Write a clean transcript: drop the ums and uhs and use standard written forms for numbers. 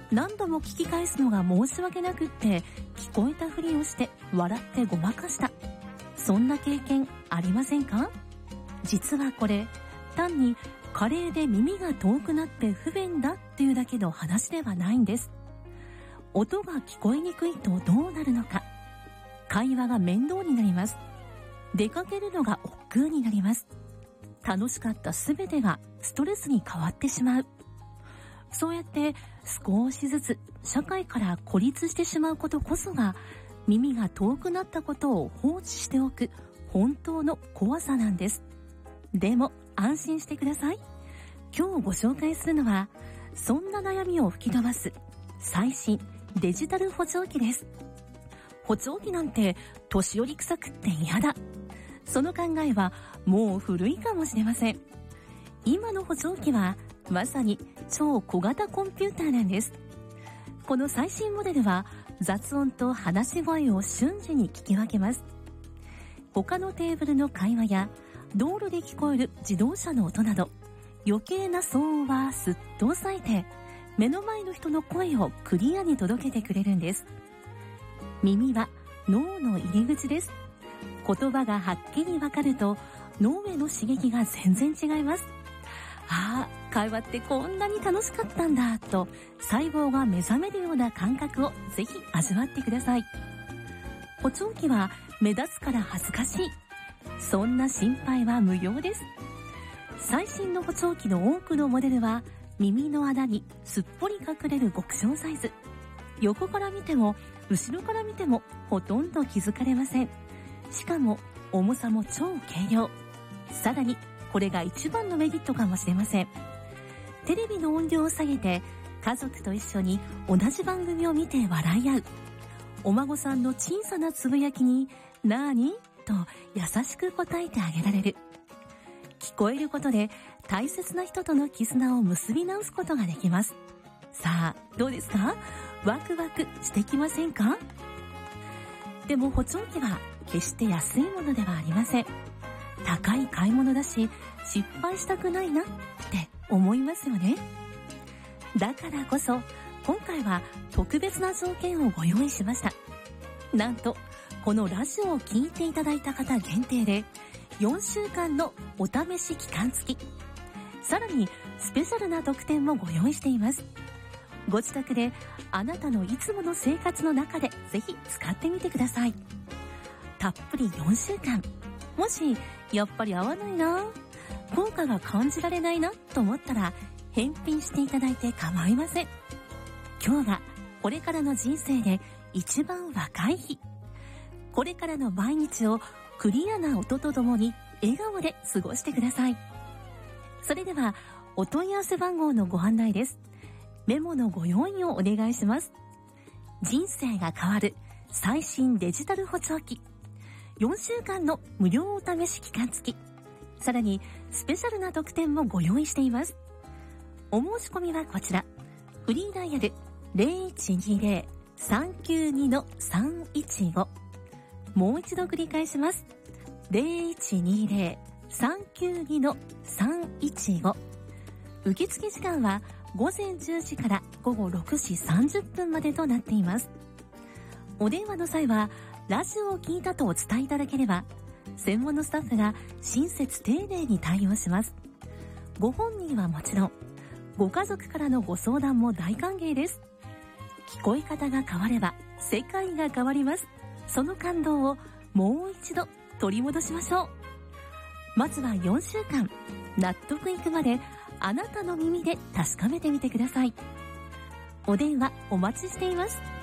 何度も聞き返すのが申し訳なくって聞こえたふりをして笑ってごまかした。そんな経験ありませんか？実はこれ単に加齢で耳が遠くなって不便だっていうだけの話ではないんです。音が聞こえにくいとどうなるのか。会話が面倒になります。出かけるのが億劫になります。楽しかったすべてがストレスに変わってしまう。そうやって少しずつ社会から孤立してしまうことこそが、耳が遠くなったことを放置しておく本当の怖さなんです。でも安心してください。今日ご紹介するのは、そんな悩みを吹き飛ばす最新デジタル補聴器です。補聴器なんて年寄り臭くって嫌だ。その考えはもう古いかもしれません。今の補聴器はまさに超小型コンピューターなんです。この最新モデルは雑音と話し声を瞬時に聞き分けます。他のテーブルの会話や道路で聞こえる自動車の音など余計な騒音はすっと抑えて、目の前の人の声をクリアに届けてくれるんです。耳は脳の入り口です。言葉がはっきりわかると脳への刺激が全然違います。ああ、会話ってこんなに楽しかったんだと細胞が目覚めるような感覚をぜひ味わってください。補聴器は目立つから恥ずかしい。そんな心配は無用です。最新の補聴器の多くのモデルは耳の穴にすっぽり隠れる極小サイズ。横から見ても後ろから見てもほとんど気づかれません。しかも重さも超軽量。さらにこれが一番のメリットかもしれません。テレビの音量を下げて家族と一緒に同じ番組を見て笑い合う。お孫さんの小さなつぶやきになーにと優しく答えてあげられる。聞こえることで大切な人との絆を結び直すことができます。さあどうですか？ワクワクしてきませんか？でも補聴器は決して安いものではありません。高い買い物だし失敗したくないなって思いますよね。だからこそ今回は特別な条件をご用意しました。なんとこのラジオを聞いていただいた方限定で4週間のお試し期間付き、さらにスペシャルな特典もご用意しています。ご自宅であなたのいつもの生活の中でぜひ使ってみてください。たっぷり4週間。もしやっぱり合わないな、効果が感じられないなと思ったら返品していただいて構いません。今日がこれからの人生で一番若い日。これからの毎日をクリアな音とともに笑顔で過ごしてください。それではお問い合わせ番号のご案内です。メモのご用意をお願いします。人生が変わる最新デジタル補聴器、4週間の無料お試し期間付き、さらにスペシャルな特典もご用意しています。お申し込みはこちら。フリーダイヤル 0120-392-315。もう一度繰り返します。0120-392-315。受付時間は午前10時から午後6時30分までとなっています。お電話の際はラジオを聞いたとお伝えいただければ、専門のスタッフが親切丁寧に対応します。ご本人はもちろん、ご家族からのご相談も大歓迎です。聞こえ方が変われば世界が変わります。その感動をもう一度取り戻しましょう。まずは4週間、納得いくまであなたの耳で確かめてみてください。お電話お待ちしています。